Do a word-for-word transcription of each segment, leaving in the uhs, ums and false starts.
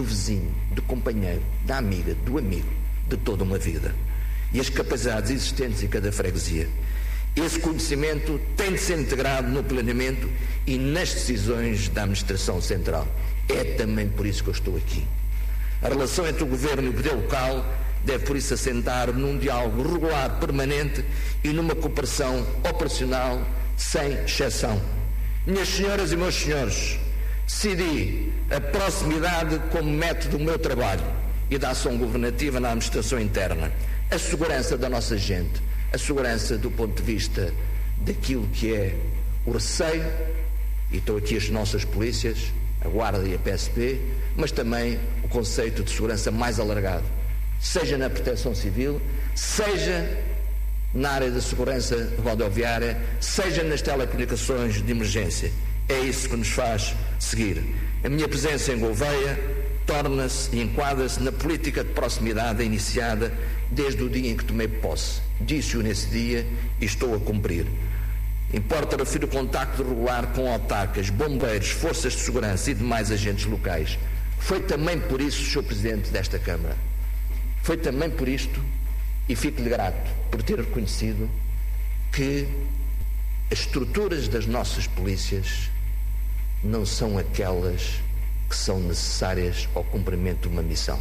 vizinho, do companheiro, da amiga, do amigo, de toda uma vida. E as capacidades existentes em cada freguesia. Esse conhecimento tem de ser integrado no planeamento e nas decisões da administração central. É também por isso que eu estou aqui. A relação entre o governo e o poder local deve por isso assentar num diálogo regular, permanente e numa cooperação operacional sem exceção. Minhas senhoras e meus senhores, decidi a proximidade como método do meu trabalho e da ação governativa na administração interna. A segurança da nossa gente, a segurança do ponto de vista daquilo que é o receio, e estão aqui as nossas polícias, a Guarda e a P S P, mas também o conceito de segurança mais alargado, seja na proteção civil, seja na área da segurança rodoviária, seja nas telecomunicações de emergência. É isso que nos faz seguir. A minha presença em Gouveia torna-se e enquadra-se na política de proximidade iniciada desde o dia em que tomei posse. Disse-o nesse dia e estou a cumprir. Importa referir o contacto regular com autarcas, bombeiros, forças de segurança e demais agentes locais. Foi também por isso, senhor Presidente desta Câmara, foi também por isto, e fico-lhe grato por ter reconhecido que as estruturas das nossas polícias não são aquelas que são necessárias ao cumprimento de uma missão.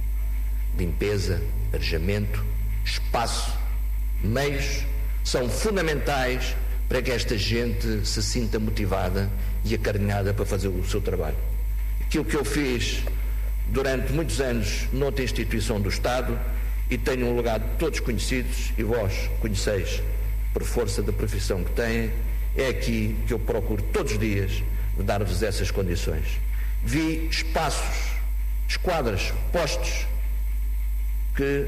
Limpeza, arejamento, espaço, meios são fundamentais para que esta gente se sinta motivada e acarinhada para fazer o seu trabalho. Aquilo que eu fiz durante muitos anos noutra instituição do Estado, e tenho um legado de todos conhecidos, e vós conheceis por força da profissão que têm, é aqui que eu procuro todos os dias dar-vos essas condições. Vi espaços, esquadras, postos que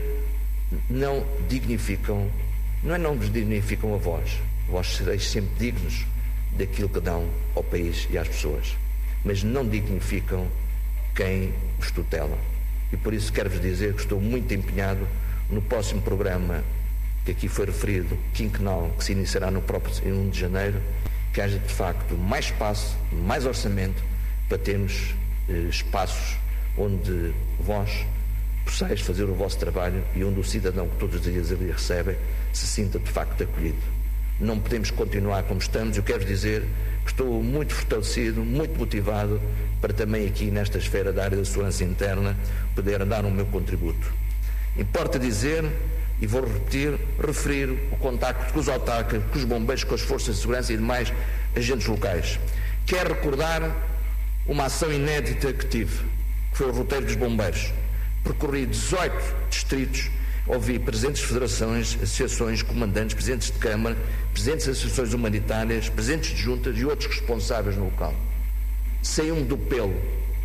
não dignificam, não é não vos dignificam a vós, vós sereis sempre dignos daquilo que dão ao país e às pessoas, mas não dignificam quem os tutela. E por isso quero-vos dizer que estou muito empenhado no próximo programa que aqui foi referido, quinquenal, que se iniciará no próprio primeiro de janeiro, que haja de facto mais espaço, mais orçamento, para termos eh, espaços onde vós possais fazer o vosso trabalho e onde o cidadão que todos os dias ali recebe se sinta de facto acolhido. Não podemos continuar como estamos. Eu quero dizer que estou muito fortalecido, muito motivado para também aqui nesta esfera da área da segurança interna poder dar o meu contributo. Importa dizer, e vou repetir, referir o contacto com os autarcas, com os bombeiros, com as forças de segurança e demais agentes locais. Quero recordar uma ação inédita que tive, que foi o roteiro dos bombeiros. Percorri dezoito distritos, ouvi presidentes de federações, associações, comandantes, presidentes de Câmara, presidentes de associações humanitárias, presidentes de juntas e outros responsáveis no local. Saiu-me do pelo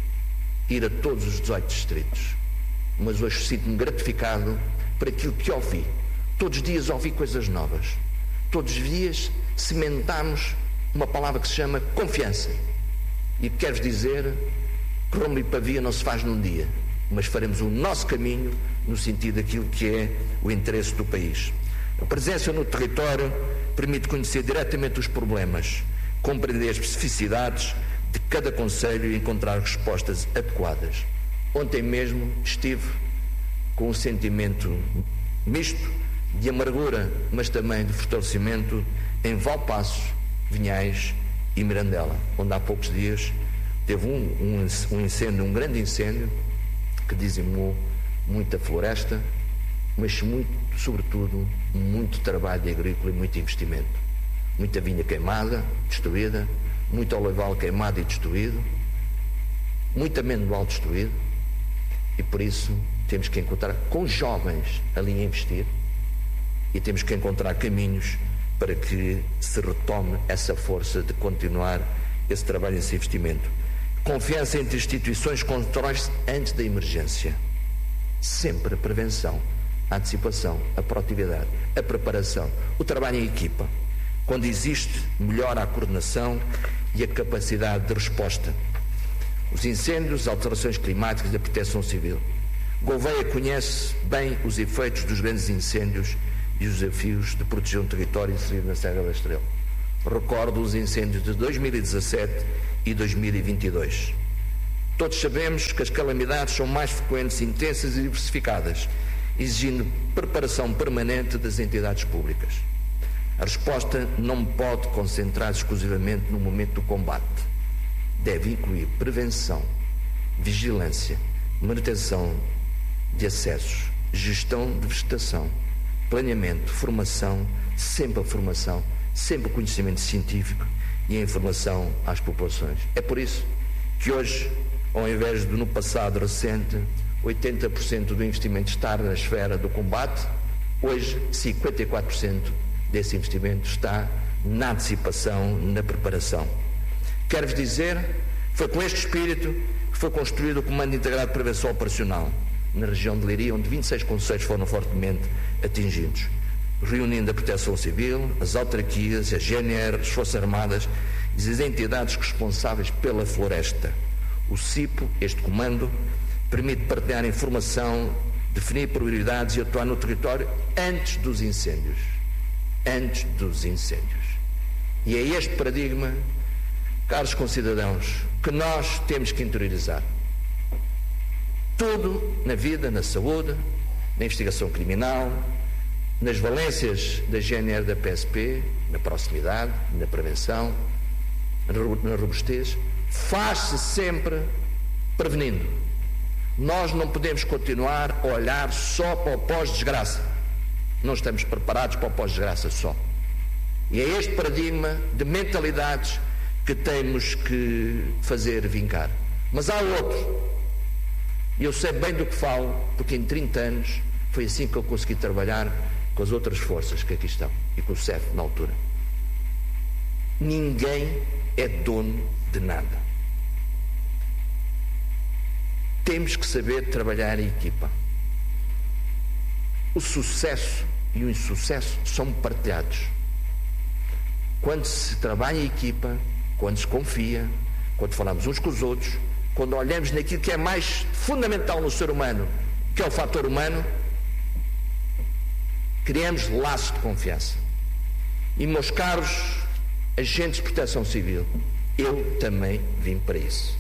ir a todos os dezoito distritos, mas hoje sinto-me gratificado por aquilo que ouvi. Todos os dias ouvi coisas novas. Todos os dias cimentamos uma palavra que se chama confiança. E quero dizer que Roma e Pavia não se faz num dia, mas faremos o nosso caminho no sentido daquilo que é o interesse do país. A presença no território permite conhecer diretamente os problemas, compreender as especificidades de cada concelho e encontrar respostas adequadas. Ontem mesmo estive com um sentimento misto de amargura, mas também de fortalecimento em Valpaços, Vinhais e Mirandela, onde há poucos dias teve um, um, um incêndio, um grande incêndio que dizimou muita floresta, mas muito, sobretudo, muito trabalho agrícola e muito investimento. Muita vinha queimada, destruída, muito olival queimado e destruído, muito amendoal destruído, e por isso temos que encontrar, com jovens ali a investir, e temos que encontrar caminhos para que se retome essa força de continuar esse trabalho, esse investimento. Confiança entre instituições constrói-se antes da emergência. Sempre a prevenção, a antecipação, a proatividade, a preparação, o trabalho em equipa. Quando existe, melhora a coordenação e a capacidade de resposta. Os incêndios, as alterações climáticas e a proteção civil. Gouveia conhece bem os efeitos dos grandes incêndios e os desafios de proteger um território inserido na Serra da Estrela. Recordo os incêndios de dois mil e dezassete e dois mil e vinte e dois. Todos sabemos que as calamidades são mais frequentes, intensas e diversificadas, exigindo preparação permanente das entidades públicas. A resposta não pode concentrar exclusivamente no momento do combate. Deve incluir prevenção, vigilância, manutenção de acessos, gestão de vegetação, planeamento, formação, sempre a formação, sempre o conhecimento científico e a informação às populações. É por isso que hoje, ao invés de no passado recente, oitenta por cento do investimento estar na esfera do combate, hoje cinquenta e quatro por cento desse investimento está na antecipação, na preparação. Quero-vos dizer, foi com este espírito que foi construído o Comando Integrado de Prevenção Operacional, na região de Leiria, onde vinte e seis concelhos foram fortemente atingidos, reunindo a Proteção Civil, as autarquias, a G N R, as Forças Armadas e as entidades responsáveis pela floresta. O C I P, este comando, permite partilhar informação, definir prioridades e atuar no território antes dos incêndios. Antes dos incêndios. E é este paradigma, caros concidadãos, que nós temos que interiorizar. Tudo na vida, na saúde, na investigação criminal, nas valências da G N R, da P S P, na proximidade, na prevenção, na robustez, faz-se sempre prevenindo. Nós não podemos continuar a olhar só para o pós-desgraça. Não estamos preparados para o pós-desgraça só. E é este paradigma de mentalidades que temos que fazer vincar. Mas há outro. E eu sei bem do que falo, porque em trinta anos foi assim que eu consegui trabalhar com as outras forças que aqui estão e com o C E F na altura. Ninguém é dono de nada. Temos que saber trabalhar em equipa. O sucesso e o insucesso são partilhados. Quando se trabalha em equipa, quando se confia, quando falamos uns com os outros, quando olhamos naquilo que é mais fundamental no ser humano, que é o fator humano, criamos laços de confiança. E, meus caros agentes de proteção civil, eu também vim para isso.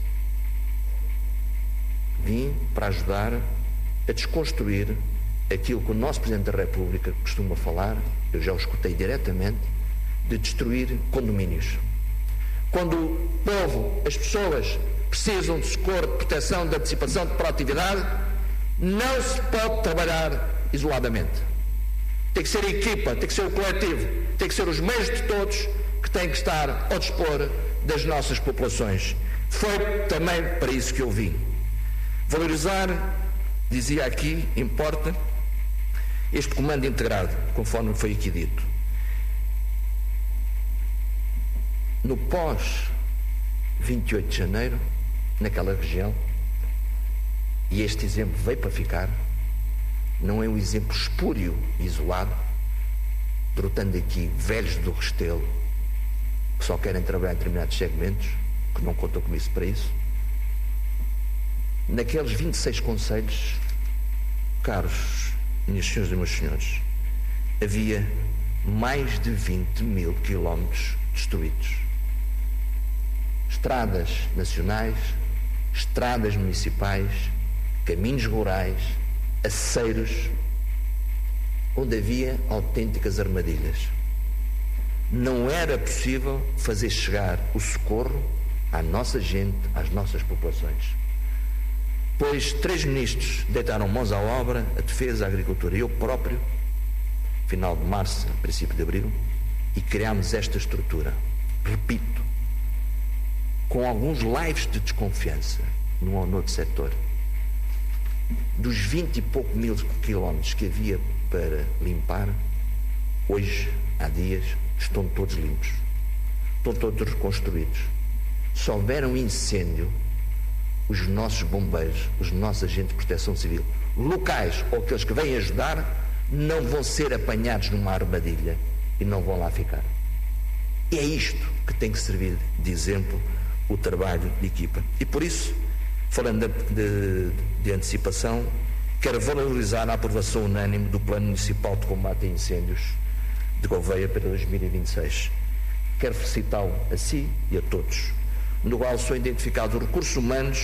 Vim para ajudar a desconstruir aquilo que o nosso Presidente da República costuma falar, eu já o escutei diretamente, de destruir condomínios. Quando o povo, as pessoas, precisam de socorro, de proteção, de antecipação, de proatividade, não se pode trabalhar isoladamente. Tem que ser a equipa, tem que ser o coletivo, tem que ser os meios de todos que têm que estar ao dispor das nossas populações. Foi também para isso que eu vim. Valorizar, dizia aqui, importa, este comando integrado, conforme foi aqui dito. No pós vinte e oito de janeiro, naquela região, e este exemplo veio para ficar, não é um exemplo espúrio e isolado, brotando aqui velhos do Restelo, que só querem trabalhar em determinados segmentos, que não contam com isso para isso. Naqueles vinte e seis concelhos, caros minhas senhoras e meus senhores, havia mais de vinte mil quilómetros destruídos. Estradas nacionais, estradas municipais, caminhos rurais, aceiros, onde havia autênticas armadilhas. Não era possível fazer chegar o socorro à nossa gente, às nossas populações. Pois três ministros deitaram mãos à obra, a Defesa, a Agricultura e eu próprio, final de março, princípio de abril, e criámos esta estrutura. Repito, com alguns lives de desconfiança num ou noutro setor. Dos vinte e pouco mil quilómetros que havia para limpar, hoje, há dias, estão todos limpos. Estão todos reconstruídos. Se houver um incêndio, os nossos bombeiros, os nossos agentes de proteção civil, locais ou aqueles que vêm ajudar, não vão ser apanhados numa armadilha e não vão lá ficar. E é isto que tem que servir de exemplo o trabalho de equipa. E por isso, falando de, de, de antecipação, quero valorizar a aprovação unânime do Plano Municipal de Combate a Incêndios de Gouveia para dois mil e vinte e seis. Quero felicitá-lo a si e a todos, no qual são identificados os recursos humanos,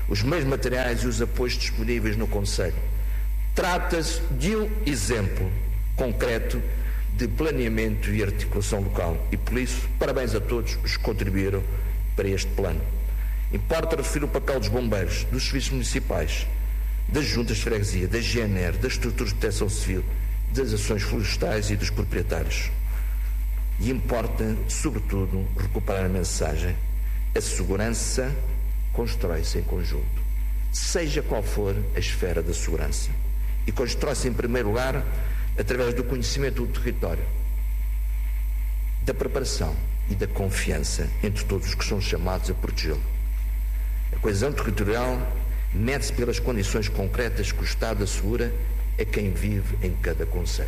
os meios materiais e os apoios disponíveis no Conselho. Trata-se de um exemplo concreto de planeamento e articulação local e, por isso, parabéns a todos os que contribuíram para este plano. Importa referir o papel dos bombeiros, dos serviços municipais, das juntas de freguesia, da G N R, das estruturas de proteção civil, das ações florestais e dos proprietários. E importa, sobretudo, recuperar a mensagem: a segurança constrói-se em conjunto, seja qual for a esfera da segurança. E constrói-se, em primeiro lugar, através do conhecimento do território, da preparação e da confiança entre todos os que são chamados a protegê-lo. A coesão territorial mede-se pelas condições concretas que o Estado assegura a quem vive em cada concelho.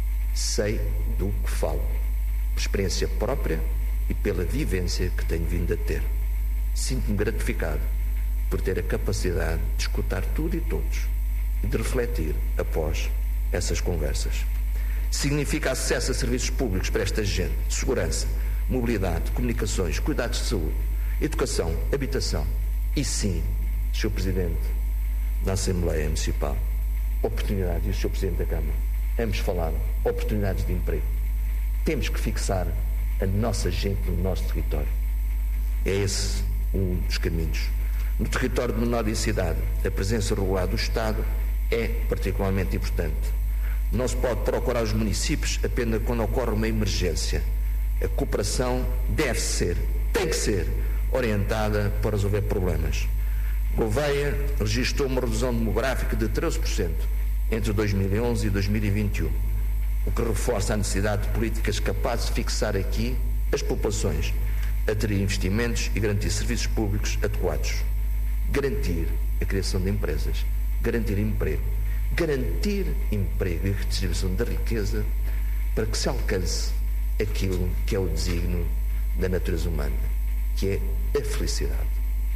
Sei do que falo, por experiência própria e pela vivência que tenho vindo a ter. Sinto-me gratificado por ter a capacidade de escutar tudo e todos e de refletir após essas conversas. Significa acesso a serviços públicos para esta gente: segurança, mobilidade, comunicações, cuidados de saúde, educação, habitação e, sim, senhor Presidente da Assembleia Municipal, oportunidades, e o senhor Presidente da Câmara, ambos falaram, oportunidades de emprego. Temos que fixar a nossa gente no nosso território. É esse um dos caminhos. No território de menor densidade, a presença regular do Estado é particularmente importante. Não se pode procurar os municípios apenas quando ocorre uma emergência. A cooperação deve ser, tem que ser, orientada para resolver problemas. Gouveia registrou uma redução demográfica de treze por cento entre dois mil e onze e dois mil e vinte e um, o que reforça a necessidade de políticas capazes de fixar aqui as populações, atrair investimentos e garantir serviços públicos adequados. Garantir a criação de empresas, garantir emprego, garantir emprego e redistribuição da riqueza para que se alcance aquilo que é o desígnio da natureza humana, que é a felicidade.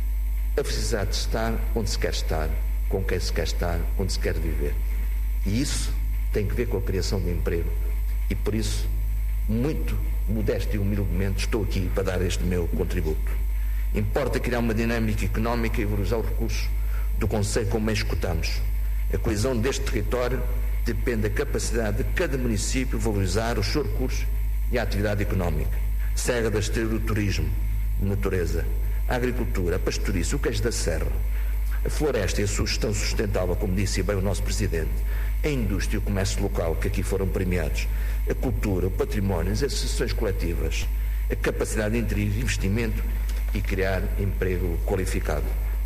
A felicidade de estar onde se quer estar, com quem se quer estar, onde se quer viver. E isso tem que ver com a criação de emprego. E por isso, muito modesto e humildemente, estou aqui para dar este meu contributo. Importa criar uma dinâmica económica e valorizar os recursos do Conselho, como bem escutamos. A coesão deste território depende da capacidade de cada município valorizar os seus recursos e a atividade económica. Serra da Estrela, o turismo de natureza, a agricultura, a pastouriça, o queijo da serra, a floresta e a sua gestão sustentável, como disse bem o nosso Presidente, a indústria e o comércio local, que aqui foram premiados, a cultura, o património, as associações coletivas, a capacidade de inserir investimento e criar emprego qualificado.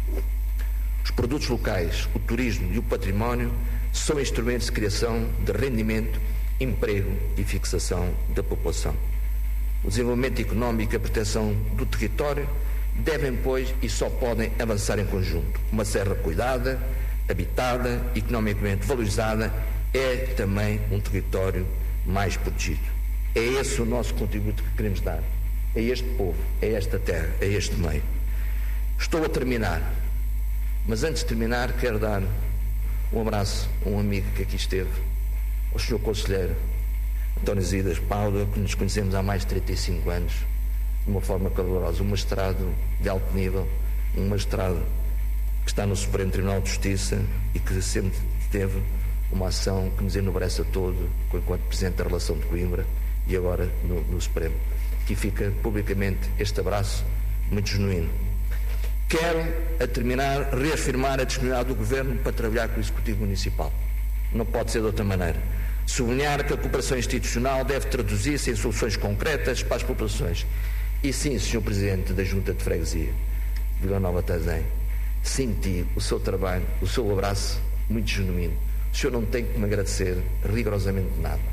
Os produtos locais, o turismo e o património são instrumentos de criação de rendimento, emprego e fixação da população. O desenvolvimento económico e a proteção do território devem, pois, e só podem avançar em conjunto. Uma serra cuidada, habitada, economicamente valorizada, é também um território mais protegido. É esse o nosso contributo que queremos dar a este povo, a esta terra, a este meio. Estou a terminar, mas antes de terminar quero dar um abraço a um amigo que aqui esteve, ao senhor Conselheiro António Zidas Paulo, que nos conhecemos há mais de trinta e cinco anos, de uma forma calorosa, um magistrado de alto nível, um magistrado que está no Supremo Tribunal de Justiça e que sempre teve uma ação que nos enobrece a todo, enquanto Presidente da Relação de Coimbra e agora no, no Supremo. Aqui fica publicamente este abraço muito genuíno. Quero, a terminar, reafirmar a disponibilidade do Governo para trabalhar com o Executivo Municipal. Não pode ser de outra maneira. Sublinhar que a cooperação institucional deve traduzir-se em soluções concretas para as populações. E sim, senhor Presidente da Junta de Freguesia, Vila Nova de Tazém, senti o seu trabalho, o seu abraço muito genuíno. O senhor não tem que me agradecer rigorosamente nada.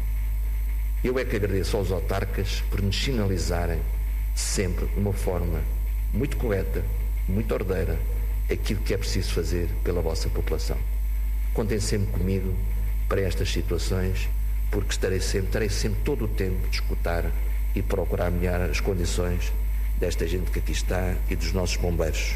Eu é que agradeço aos autarcas por nos sinalizarem sempre de uma forma muito correta, muito ordeira, aquilo que é preciso fazer pela vossa população. Contem sempre comigo para estas situações, porque estarei sempre, terei sempre todo o tempo de escutar e procurar melhorar as condições desta gente que aqui está e dos nossos bombeiros.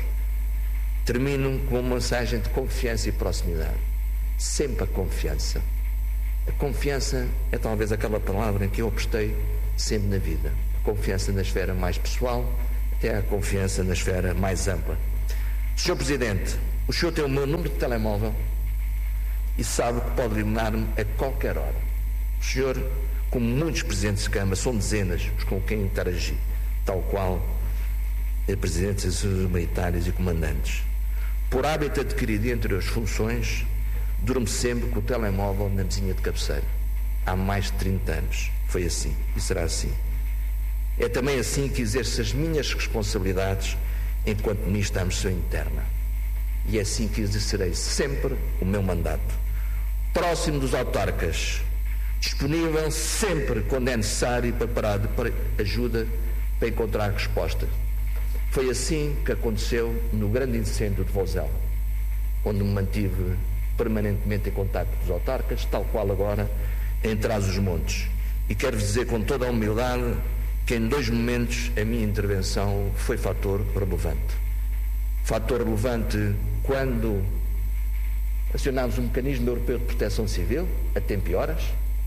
Termino com uma mensagem de confiança e proximidade. Sempre a confiança. A confiança é talvez aquela palavra em que eu apostei sempre na vida. A confiança na esfera mais pessoal, até a confiança na esfera mais ampla. senhor Presidente, O senhor tem o meu número de telemóvel e sabe que pode eliminar-me a qualquer hora. O senhor, como muitos presidentes de Câmara, são dezenas os com quem interagi, tal qual presidentes das instituições militares e comandantes. Por hábito adquirido entre as funções, durmo sempre com o telemóvel na mesinha de cabeceira. Há mais de trinta anos. Foi assim e será assim. É também assim que exerço as minhas responsabilidades enquanto Ministro da Administração Interna. E é assim que exercerei sempre o meu mandato. Próximo dos autarcas, disponível sempre quando é necessário e preparado para ajuda para encontrar resposta. Foi assim que aconteceu no grande incêndio de Vozela, onde me mantive permanentemente em contacto com os autarcas, tal qual agora em Trás-os-Montes. E quero dizer com toda a humildade que em dois momentos a minha intervenção foi fator relevante. Fator relevante quando acionámos o mecanismo europeu de proteção civil, a tempo e horas,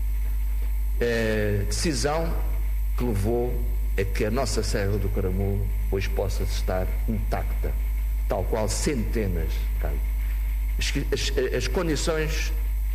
a decisão que levou a que a nossa Serra do Caramulo hoje possa estar intacta, tal qual centenas, cara. As, as, as condições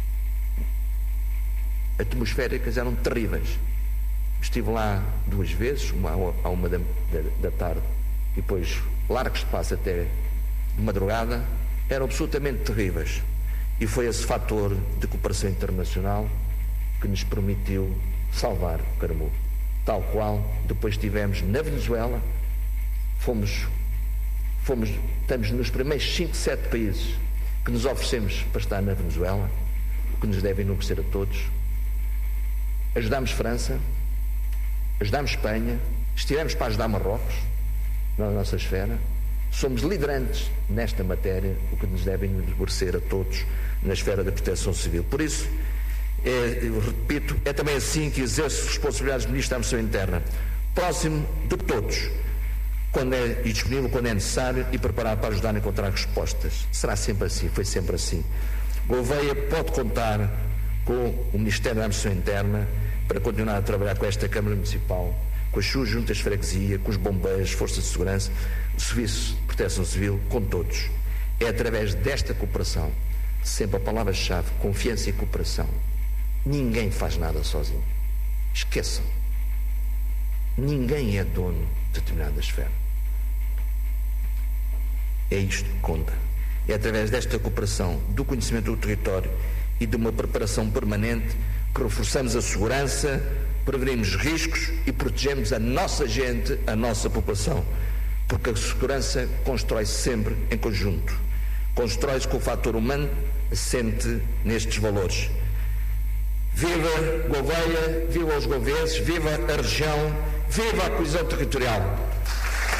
atmosféricas eram terríveis. Estive lá duas vezes, uma à uma da, da, da tarde e depois largo espaço até de madrugada, eram absolutamente terríveis. E foi esse fator de cooperação internacional que nos permitiu salvar o Caramulo. Tal qual depois estivemos na Venezuela, fomos, fomos, estamos nos primeiros cinco, sete países que nos oferecemos para estar na Venezuela, o que nos deve enobrecer a todos. Ajudámos França, ajudámos Espanha, estivemos para ajudar Marrocos, na nossa esfera. Somos liderantes nesta matéria, o que nos deve enobrecer a todos na esfera da proteção civil. Por isso, é, eu repito, é também assim que exerço responsabilidades de Ministro da Administração Interna, próximo de todos, quando é e disponível quando é necessário e preparado para ajudar a encontrar respostas. Será sempre assim, foi sempre assim. Gouveia pode contar com o Ministério da Administração Interna para continuar a trabalhar com esta Câmara Municipal, com as suas juntas de freguesia, com os bombeiros, forças de segurança, o Serviço de Proteção Civil, com todos. É através desta cooperação, sempre a palavra-chave, confiança e cooperação. Ninguém faz nada sozinho. Esqueçam. Ninguém é dono de determinada esfera. É isto que conta. É através desta cooperação, do conhecimento do território e de uma preparação permanente que reforçamos a segurança, prevenimos riscos e protegemos a nossa gente, a nossa população. Porque a segurança constrói-se sempre em conjunto. Constrói-se com o fator humano assente nestes valores. Viva Gouveia, viva os goveses, viva a região, viva a coesão territorial.